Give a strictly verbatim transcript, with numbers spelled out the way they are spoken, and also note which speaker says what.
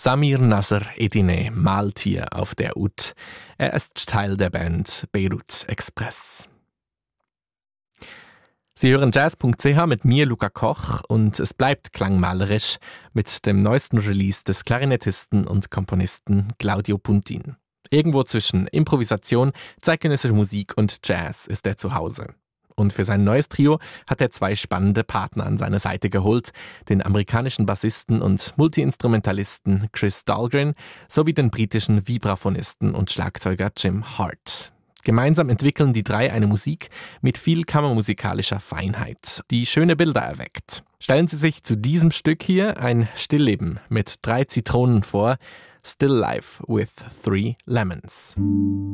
Speaker 1: Samir Nasr Edine malt hier auf der Oud. Er ist Teil der Band Beirut Express. Sie hören jazz punkt c h mit mir, Luca Koch, und es bleibt klangmalerisch mit dem neuesten Release des Klarinettisten und Komponisten Claudio Puntin. Irgendwo zwischen Improvisation, zeitgenössischer Musik und Jazz ist er zu Hause. Und für sein neues Trio hat er zwei spannende Partner an seine Seite geholt, den amerikanischen Bassisten und Multiinstrumentalisten Chris Dahlgren sowie den britischen Vibraphonisten und Schlagzeuger Jim Hart. Gemeinsam entwickeln die drei eine Musik mit viel kammermusikalischer Feinheit, die schöne Bilder erweckt. Stellen Sie sich zu diesem Stück hier ein Stillleben mit drei Zitronen vor, Still Life with Three Lemons.